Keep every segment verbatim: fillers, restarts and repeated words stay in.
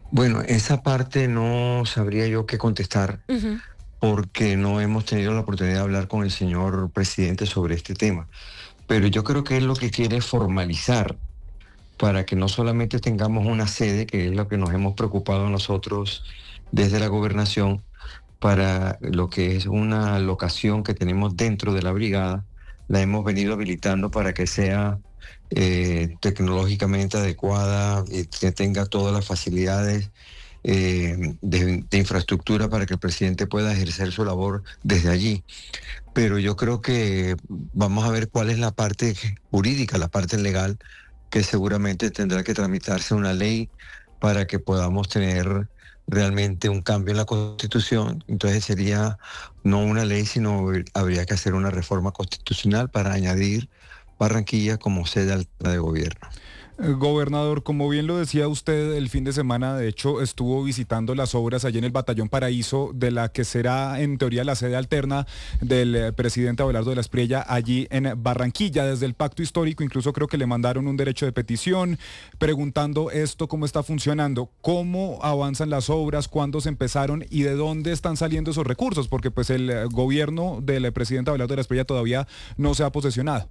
Bueno, esa parte no sabría yo qué contestar Ujú. porque no hemos tenido la oportunidad de hablar con el señor presidente sobre este tema. Pero yo creo que él lo que quiere es formalizar para que no solamente tengamos una sede, que es lo que nos hemos preocupado nosotros desde la gobernación, para lo que es una locación que tenemos dentro de la brigada, la hemos venido habilitando para que sea eh, tecnológicamente adecuada y que tenga todas las facilidades eh, de, de infraestructura para que el presidente pueda ejercer su labor desde allí. Pero yo creo que vamos a ver cuál es la parte jurídica, la parte legal, que seguramente tendrá que tramitarse una ley para que podamos tener realmente un cambio en la Constitución. Entonces sería no una ley, sino habría que hacer una reforma constitucional para añadir Barranquilla como sede alterna de gobierno. Eh, Gobernador, como bien lo decía usted, el fin de semana, de hecho, estuvo visitando las obras allí en el Batallón Paraíso, de la que será en teoría la sede alterna del eh, presidente Abelardo de la Espriella allí en Barranquilla. Desde el pacto histórico, incluso creo que le mandaron un derecho de petición preguntando esto cómo está funcionando, cómo avanzan las obras, cuándo se empezaron y de dónde están saliendo esos recursos, porque pues el eh, gobierno del eh, presidente Abelardo de la Espriella todavía no se ha posesionado.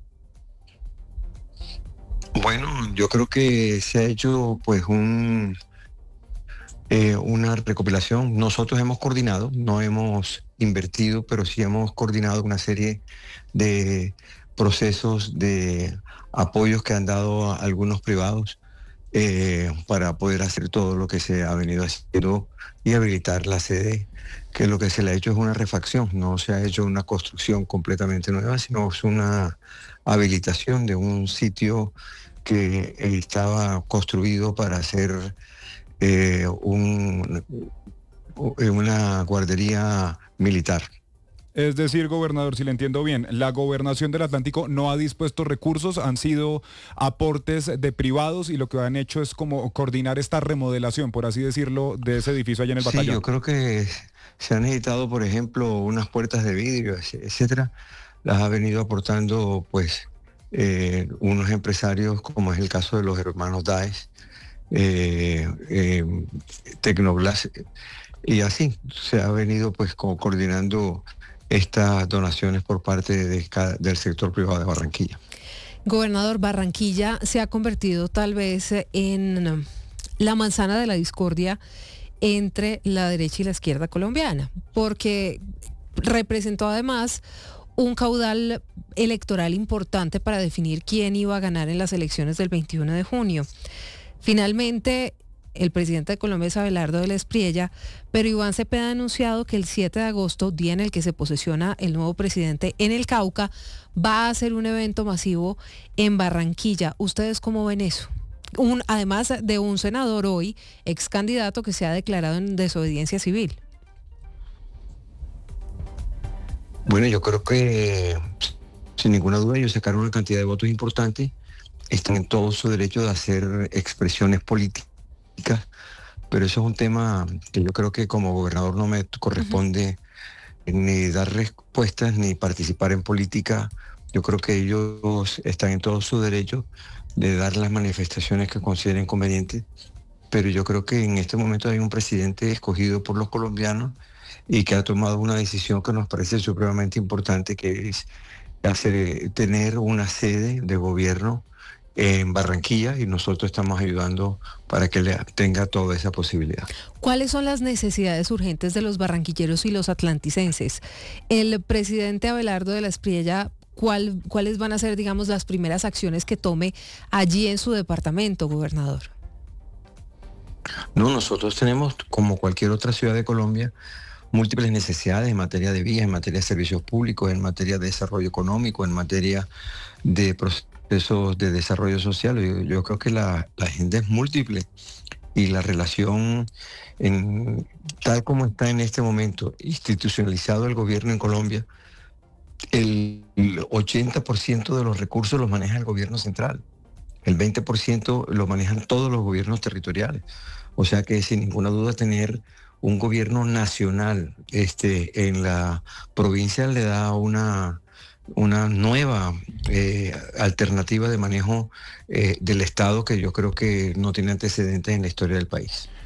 Bueno, yo creo que se ha hecho pues un, eh, una recopilación. Nosotros hemos coordinado, no hemos invertido, pero sí hemos coordinado una serie de procesos de apoyos que han dado a algunos privados eh, para poder hacer todo lo que se ha venido haciendo y habilitar la sede, que lo que se le ha hecho es una refacción, no se ha hecho una construcción completamente nueva, sino es una habilitación de un sitio que estaba construido para hacer eh, un, una guardería militar. Es decir, gobernador, si le entiendo bien, la gobernación del Atlántico no ha dispuesto recursos, han sido aportes de privados y lo que han hecho es como coordinar esta remodelación, por así decirlo, de ese edificio allá en el Sí, yo batallón. creo que se han necesitado, por ejemplo, unas puertas de vidrio, etcétera. Las ha venido aportando, pues, eh, unos empresarios, como es el caso de los hermanos Daes, eh, eh, Tecnoblas, y así se ha venido, pues, co- coordinando estas donaciones por parte de cada- del sector privado de Barranquilla. Gobernador, Barranquilla se ha convertido tal vez en um, la manzana de la discordia entre la derecha y la izquierda colombiana, porque representó además un caudal electoral importante para definir quién iba a ganar en las elecciones del veintiuno de junio. Finalmente, el presidente de Colombia es Abelardo de la Espriella, pero Iván Cepeda ha anunciado que el siete de agosto, día en el que se posesiona el nuevo presidente en el Cauca, va a hacer un evento masivo en Barranquilla. ¿Ustedes cómo ven eso? Un, además de un senador hoy, ex candidato que se ha declarado en desobediencia civil. Bueno, yo creo que sin ninguna duda ellos sacaron una cantidad de votos importantes, están en todo su derecho de hacer expresiones políticas, pero eso es un tema que yo creo que como gobernador no me Ujú. corresponde ni dar respuestas ni participar en política. Yo creo que ellos están en todo su derecho de dar las manifestaciones que consideren convenientes, pero yo creo que en este momento hay un presidente escogido por los colombianos y que ha tomado una decisión que nos parece supremamente importante, que es hacer, tener una sede de gobierno en Barranquilla y nosotros estamos ayudando para que le tenga toda esa posibilidad. ¿Cuáles son las necesidades urgentes de los barranquilleros y los atlanticenses? El presidente Abelardo de la Espriella, ¿cuál, ¿cuáles van a ser, digamos, las primeras acciones que tome allí en su departamento, gobernador? No, nosotros tenemos, como cualquier otra ciudad de Colombia, múltiples necesidades en materia de vías, en materia de servicios públicos, en materia de desarrollo económico, en materia de procesos de desarrollo social. Yo, yo creo que la, la agenda es múltiple y la relación, en, tal como está en este momento institucionalizado el gobierno en Colombia, el ochenta por ciento de los recursos los maneja el gobierno central, el veinte por ciento lo manejan todos los gobiernos territoriales. O sea que sin ninguna duda tener un gobierno nacional este, en la provincia le da una, una nueva eh, alternativa de manejo eh, del Estado que yo creo que no tiene antecedentes en la historia del país.